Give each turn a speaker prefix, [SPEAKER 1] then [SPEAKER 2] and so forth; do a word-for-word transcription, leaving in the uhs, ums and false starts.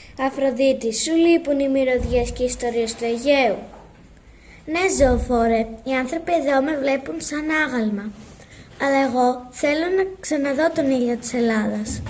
[SPEAKER 1] Αφροδίτη, σου λείπουν οι μυρωδιές και οι ιστορίες του Αιγαίου?
[SPEAKER 2] Ναι, Ζωοφόρε, οι άνθρωποι εδώ με βλέπουν σαν άγαλμα. Αλλά εγώ θέλω να ξαναδώ τον ήλιο της Ελλάδας.